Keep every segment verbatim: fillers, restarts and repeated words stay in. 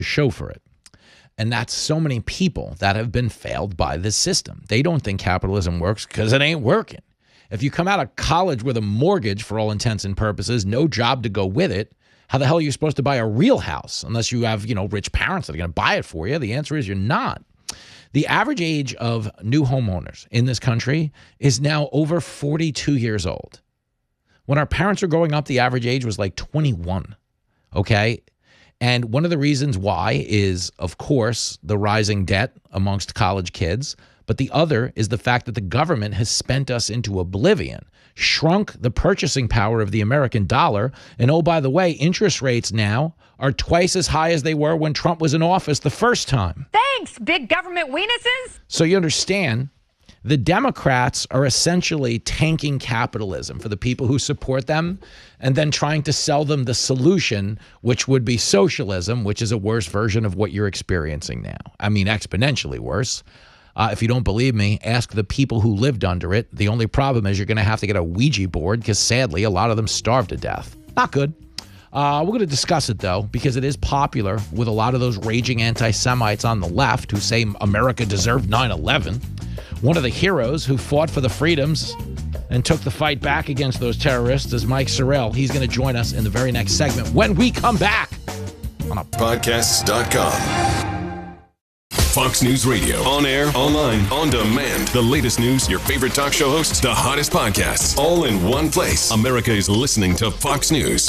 show for it. And that's so many people that have been failed by this system. They don't think capitalism works because it ain't working. If you come out of college with a mortgage, for all intents and purposes, no job to go with it, how the hell are you supposed to buy a real house unless you have, you know, rich parents that are going to buy it for you? The answer is you're not. The average age of new homeowners in this country is now over forty-two years old. When our parents were growing up, the average age was like twenty-one, okay? And one of the reasons why is, of course, the rising debt amongst college kids. But the other is the fact that the government has spent us into oblivion, shrunk the purchasing power of the American dollar. And oh, by the way, interest rates now are twice as high as they were when Trump was in office the first time. Thanks, big government weenuses. So you understand, the Democrats are essentially tanking capitalism for the people who support them and then trying to sell them the solution, which would be socialism, which is a worse version of what you're experiencing now. I mean, exponentially worse. Uh, if you don't believe me, ask the people who lived under it. The only problem is you're going to have to get a Ouija board because sadly, a lot of them starved to death. Not good. Uh, we're going to discuss it, though, because it is popular with a lot of those raging anti-Semites on the left who say America deserved nine eleven. One of the heroes who fought for the freedoms and took the fight back against those terrorists is Mike Sorrell. He's going to join us in the very next segment when we come back on a podcasts dot com. Fox News Radio. On air, online, on demand. The latest news, your favorite talk show hosts, the hottest podcasts, all in one place. America is listening to Fox News.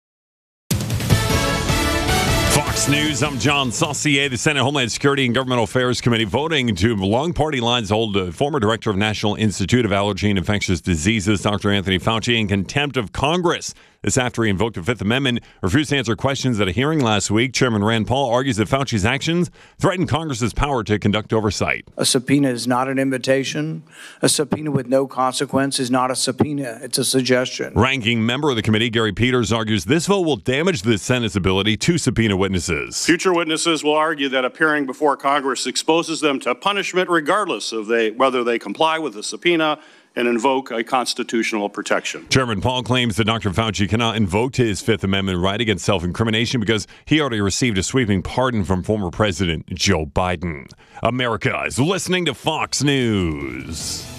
Fox News, I'm John Saucier. The Senate Homeland Security and Governmental Affairs Committee voting to along party lines hold uh, former director of National Institute of Allergy and Infectious Diseases, Doctor Anthony Fauci, in contempt of Congress. This after he invoked the Fifth Amendment, refused to answer questions at a hearing last week. Chairman Rand Paul argues that Fauci's actions threaten Congress's power to conduct oversight. A subpoena is not an invitation. A subpoena with no consequence is not a subpoena. It's a suggestion. Ranking member of the committee, Gary Peters, argues this vote will damage the Senate's ability to subpoena witnesses. Future witnesses will argue that appearing before Congress exposes them to punishment regardless of they, whether they comply with the subpoena and invoke a constitutional protection. Chairman Paul claims that Doctor Fauci cannot invoke his Fifth Amendment right against self-incrimination because he already received a sweeping pardon from former President Joe Biden. America is listening to Fox News.